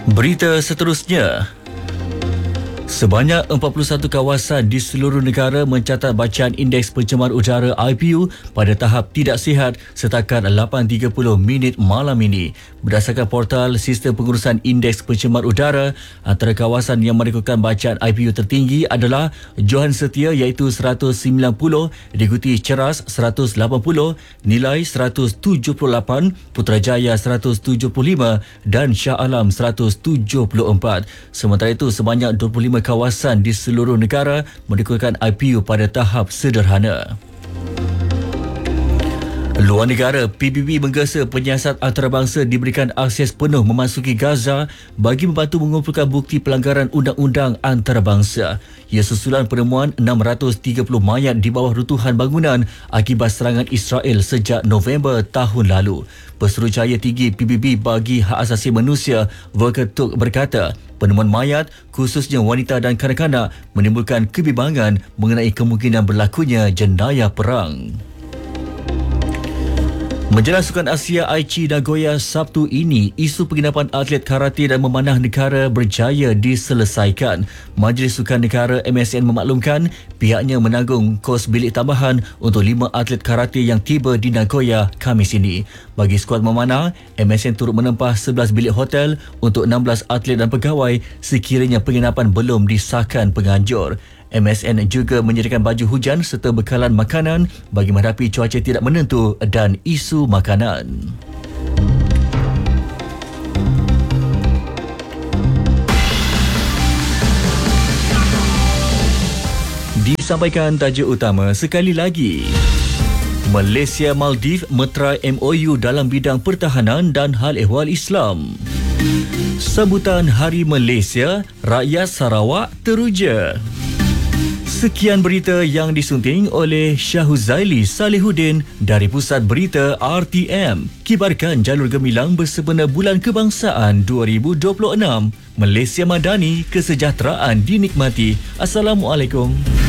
Berita seterusnya. Sebanyak 41 kawasan di seluruh negara mencatat bacaan Indeks Pencemar Udara IPU pada tahap tidak sihat setakat 8.30 minit malam ini. Berdasarkan portal Sistem Pengurusan Indeks Pencemar Udara, antara kawasan yang merekodkan bacaan IPU tertinggi adalah Johan Setia iaitu 190, diikuti Ceras 180, Nilai 178, Putrajaya 175 dan Shah Alam 174. Sementara itu, sebanyak 25 kawasan di seluruh negara merekodkan IPU pada tahap sederhana. Luar negara, PBB menggesa penyiasat antarabangsa diberikan akses penuh memasuki Gaza bagi membantu mengumpulkan bukti pelanggaran undang-undang antarabangsa. Ia susulan penemuan 630 mayat di bawah runtuhan bangunan akibat serangan Israel sejak November tahun lalu. Pesuruhjaya tinggi PBB bagi Hak Asasi Manusia, Volker Turk berkata, penemuan mayat, khususnya wanita dan kanak-kanak, menimbulkan kebimbangan mengenai kemungkinan berlakunya jenayah perang. Menjelang Sukan Asia Aichi Nagoya Sabtu ini, isu penginapan atlet karate dan memanah negara berjaya diselesaikan. Majlis Sukan Negara MSN memaklumkan pihaknya menanggung kos bilik tambahan untuk 5 atlet karate yang tiba di Nagoya Khamis ini. Bagi skuad memanah, MSN turut menempah 11 bilik hotel untuk 16 atlet dan pegawai sekiranya penginapan belum disahkan penganjur. MSN juga menyediakan baju hujan serta bekalan makanan bagi menghadapi cuaca tidak menentu dan isu makanan. Disampaikan tajuk utama sekali lagi. Malaysia Maldives meterai MOU dalam bidang pertahanan dan hal ehwal Islam. Sambutan Hari Malaysia, rakyat Sarawak teruja. Sekian berita yang disunting oleh Syahuzaili Salihuddin dari Pusat Berita RTM. Kibarkan jalur gemilang bersempena Bulan Kebangsaan 2026. Malaysia Madani, kesejahteraan dinikmati. Assalamualaikum.